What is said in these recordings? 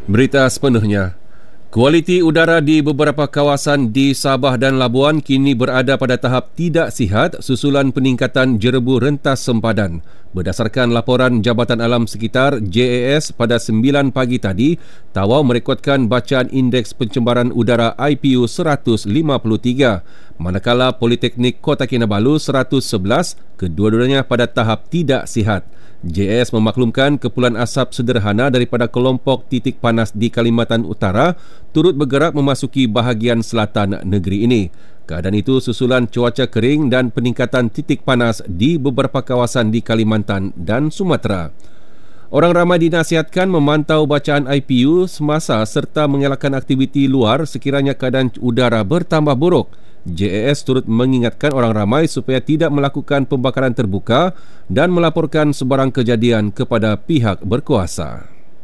Berita sepenuhnya. Kualiti udara di beberapa kawasan di Sabah dan Labuan kini berada pada tahap tidak sihat susulan peningkatan jerebu rentas sempadan. Berdasarkan laporan Jabatan Alam Sekitar JAS pada 9 pagi tadi, Tawau merekodkan bacaan indeks pencemaran udara IPU 153, manakala Politeknik Kota Kinabalu 111, kedua-duanya pada tahap tidak sihat. JS memaklumkan kepulan asap sederhana daripada kelompok titik panas di Kalimantan Utara turut bergerak memasuki bahagian selatan negeri ini. Keadaan itu susulan cuaca kering dan peningkatan titik panas di beberapa kawasan di Kalimantan dan Sumatera. Orang ramai dinasihatkan memantau bacaan IPU semasa serta mengelakkan aktiviti luar sekiranya keadaan udara bertambah buruk. JAS turut mengingatkan orang ramai supaya tidak melakukan pembakaran terbuka dan melaporkan sebarang kejadian kepada pihak berkuasa.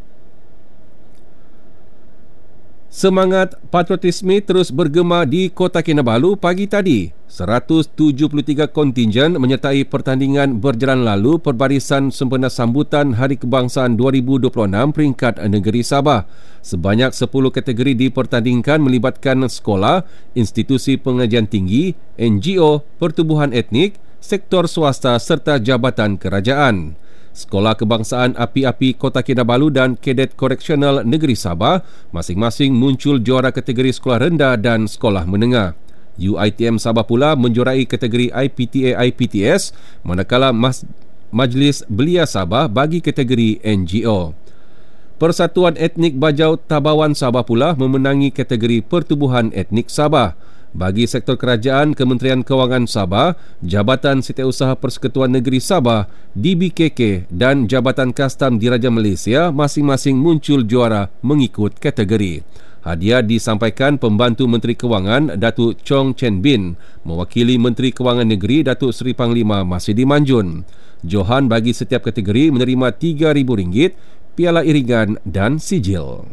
Semangat patriotisme terus bergema di Kota Kinabalu pagi tadi. 173 kontingen menyertai pertandingan berjalan lalu perbarisan sempena sambutan Hari Kebangsaan 2026 peringkat negeri Sabah. Sebanyak 10 kategori dipertandingkan melibatkan sekolah, institusi pengajian tinggi, NGO, pertubuhan etnik, sektor swasta serta jabatan kerajaan. Sekolah Kebangsaan Api-Api Kota Kinabalu dan Kadet Koreksional Negeri Sabah masing-masing muncul juara kategori sekolah rendah dan sekolah menengah. UiTM Sabah pula menjuarai kategori IPTA-IPTS, manakala Majlis Belia Sabah bagi kategori NGO. Persatuan Etnik Bajau Tabawan Sabah pula memenangi kategori Pertubuhan Etnik Sabah. Bagi sektor kerajaan, Kementerian Kewangan Sabah, Jabatan Setiausaha Persekutuan Negeri Sabah, DBKK dan Jabatan Kastam Diraja Malaysia masing-masing muncul juara mengikut kategori. Hadiah disampaikan Pembantu Menteri Kewangan Datuk Chong Chen Bin mewakili Menteri Kewangan Negeri Datuk Seri Panglima Masidi Manjun. Johan bagi setiap kategori menerima RM3,000, piala iringan dan sijil.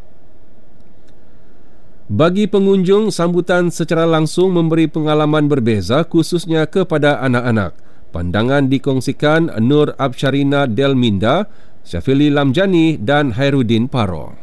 Bagi pengunjung, sambutan secara langsung memberi pengalaman berbeza khususnya kepada anak-anak. Pandangan dikongsikan Nur Absyarina Delminda, Syafili Lamjani dan Hairudin Paro.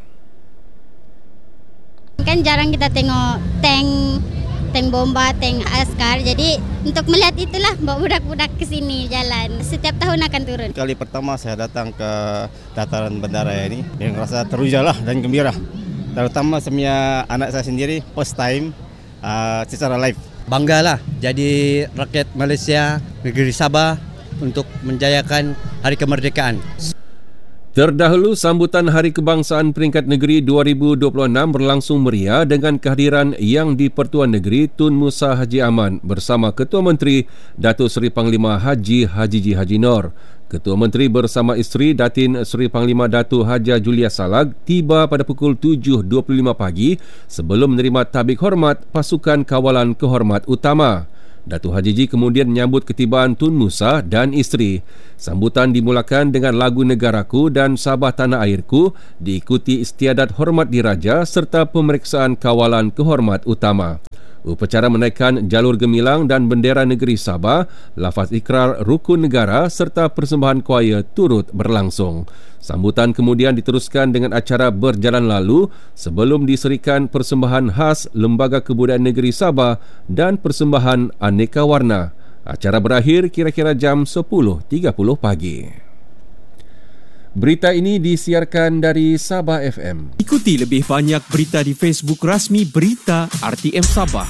Kan jarang kita tengok tank bomba, tank askar. Jadi untuk melihat itulah bawa budak-budak ke sini jalan. Setiap tahun akan turun. Kali pertama saya datang ke dataran bandara ini, yang rasa teruja lah dan gembira. Terutama semua anak saya sendiri first time secara live. Banggalah jadi rakyat Malaysia, negeri Sabah untuk menjayakan Hari Kemerdekaan. Terdahulu, sambutan Hari Kebangsaan Peringkat Negeri 2026 berlangsung meriah dengan kehadiran Yang di-Pertuan Negeri Tun Musa Haji Aman bersama Ketua Menteri Datuk Seri Panglima Haji Hajiji Haji Nor. Ketua Menteri bersama isteri Datin Seri Panglima Datuk Haja Julia Salag tiba pada pukul 7.25 pagi sebelum menerima tabik hormat pasukan kawalan kehormat utama. Datuk Hajiji kemudian menyambut ketibaan Tun Musa dan isteri. Sambutan dimulakan dengan lagu Negaraku dan Sabah Tanah Airku, diikuti istiadat hormat diraja serta pemeriksaan kawalan kehormat utama. Upacara menaikkan jalur gemilang dan bendera negeri Sabah, lafaz ikrar rukun negara serta persembahan kuaya turut berlangsung. Sambutan kemudian diteruskan dengan acara berjalan lalu sebelum diserikan persembahan khas Lembaga Kebudayaan Negeri Sabah dan persembahan aneka warna. Acara berakhir kira-kira jam 10.30 pagi. Berita ini disiarkan dari Sabah FM. Ikuti lebih banyak berita di Facebook rasmi Berita RTM Sabah.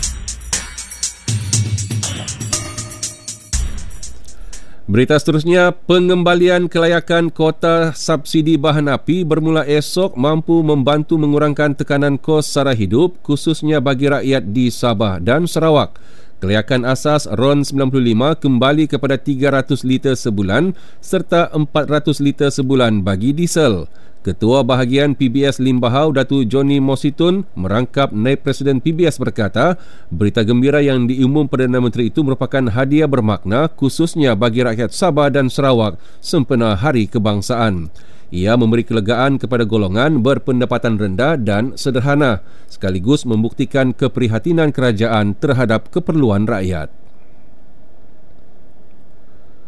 Berita seterusnya, pengembalian kelayakan kota subsidi bahan api bermula esok mampu membantu mengurangkan tekanan kos sara hidup khususnya bagi rakyat di Sabah dan Sarawak. Kelayakan asas RON 95 kembali kepada 300 liter sebulan serta 400 liter sebulan bagi diesel. Ketua Bahagian PBS Limbahau Datuk Johnny Mositun merangkap Naib Presiden PBS berkata, berita gembira yang diumum Perdana Menteri itu merupakan hadiah bermakna khususnya bagi rakyat Sabah dan Sarawak sempena Hari Kebangsaan. Ia memberi kelegaan kepada golongan berpendapatan rendah dan sederhana, sekaligus membuktikan keprihatinan kerajaan terhadap keperluan rakyat.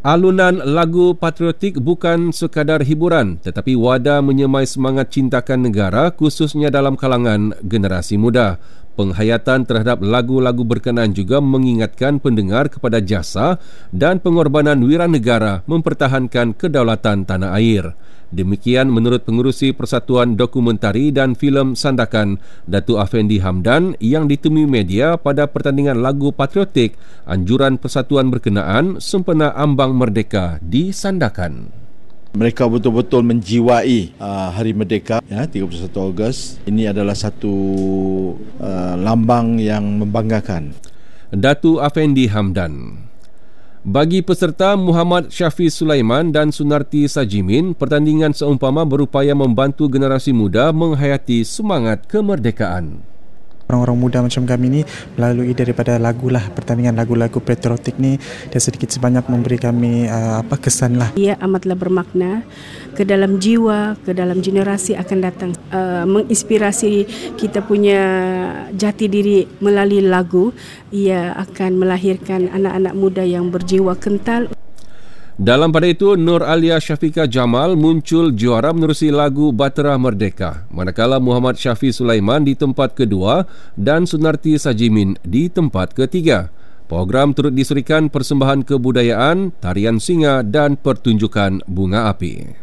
Alunan lagu patriotik bukan sekadar hiburan tetapi wadah menyemai semangat cintakan negara khususnya dalam kalangan generasi muda. Penghayatan terhadap lagu-lagu berkenaan juga mengingatkan pendengar kepada jasa dan pengorbanan wiranegara mempertahankan kedaulatan tanah air. Demikian menurut pengerusi Persatuan Dokumentari dan Filem Sandakan, Datuk Afendi Hamdan, yang ditemui media pada pertandingan lagu patriotik anjuran persatuan berkenaan sempena ambang merdeka di Sandakan. Mereka betul-betul menjiwai Hari Merdeka 31 Ogos. Ini adalah satu lambang yang membanggakan. Datuk Afendi Hamdan. Bagi peserta Muhammad Syafiq Sulaiman dan Sunarti Sajimin, pertandingan seumpama berupaya membantu generasi muda menghayati semangat kemerdekaan. Orang-orang muda macam kami ni melalui daripada pertandingan lagu-lagu patriotik ni, dia sedikit sebanyak memberi kami kesan lah. Ia amatlah bermakna ke dalam jiwa, ke dalam generasi akan datang, menginspirasi kita punya jati diri melalui lagu. Ia akan melahirkan anak-anak muda yang berjiwa kental. Dalam pada itu, Nur Alia Syafiqah Jamal muncul juara menerusi lagu Bahtera Merdeka, manakala Muhammad Syafiq Sulaiman di tempat kedua dan Sunarti Sajimin di tempat ketiga. Program turut disurikan persembahan kebudayaan, tarian singa dan pertunjukan bunga api.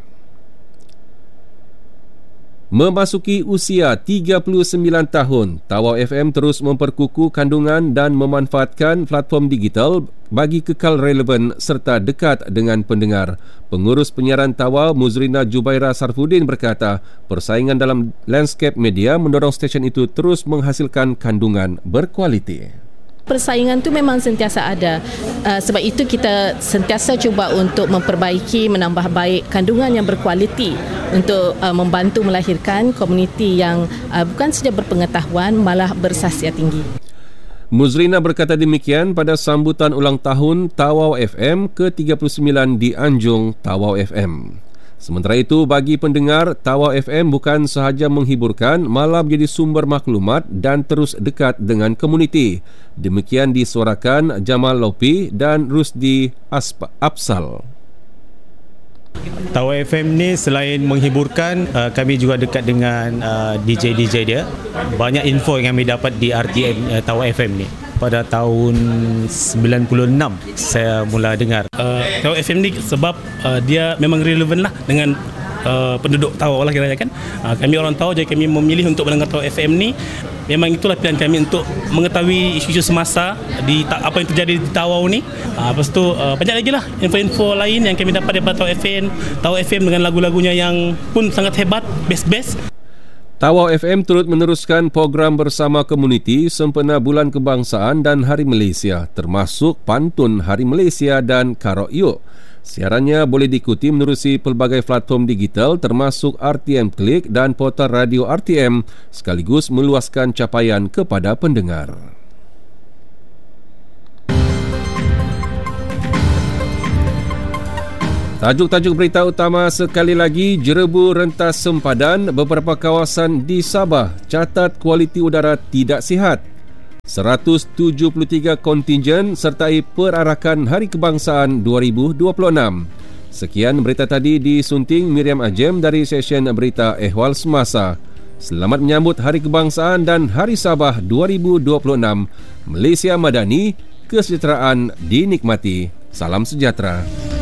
Memasuki usia 39 tahun, Tawau FM terus memperkukuh kandungan dan memanfaatkan platform digital bagi kekal relevan serta dekat dengan pendengar. Pengurus penyiaran Tawau, Muzrina Jubaira Sarfuddin berkata, persaingan dalam landscape media mendorong stesen itu terus menghasilkan kandungan berkualiti. Persaingan tu memang sentiasa ada. Sebab itu kita sentiasa cuba untuk memperbaiki, menambah baik kandungan yang berkualiti untuk membantu melahirkan komuniti yang bukan saja berpengetahuan, malah bersahsiat tinggi. Muzrina berkata demikian pada sambutan ulang tahun Tawau FM ke-39 di Anjung Tawau FM. Sementara itu, bagi pendengar, Tawau FM bukan sahaja menghiburkan, malah menjadi sumber maklumat dan terus dekat dengan komuniti. Demikian disuarakan Jamal Lopi dan Rusdi Apsal. Tawau FM ni selain menghiburkan, kami juga dekat dengan DJ-DJ dia. Banyak info yang kami dapat di RTM Tawau FM ni. Pada tahun 96 saya mula dengar Tawau FM ni sebab dia memang relevan lah dengan penduduk Tawau lah kiranya kan. Kami orang Tawau, jadi kami memilih untuk mendengar Tawau FM ni. Memang itulah pilihan kami untuk mengetahui isu-isu semasa di apa yang terjadi di Tawau ni. Lepas tu banyak lagi lah info-info lain yang kami dapat daripada Tawau FM. Tawau FM dengan lagu-lagunya yang pun sangat hebat, best-best. Tawau FM turut meneruskan program bersama komuniti sempena Bulan Kebangsaan dan Hari Malaysia, termasuk Pantun Hari Malaysia dan Karaoke. Siarannya boleh diikuti menerusi pelbagai platform digital termasuk RTM Klik dan portal radio RTM, sekaligus meluaskan capaian kepada pendengar. Tajuk-tajuk berita utama sekali lagi. Jerebu rentas sempadan, beberapa kawasan di Sabah catat kualiti udara tidak sihat. 173 kontingen sertai perarakan Hari Kebangsaan 2026. Sekian berita tadi disunting Miriam Ajem dari sesyen berita Ehwal Semasa. Selamat menyambut Hari Kebangsaan dan Hari Sabah 2026. Malaysia Madani, kesejahteraan dinikmati. Salam sejahtera.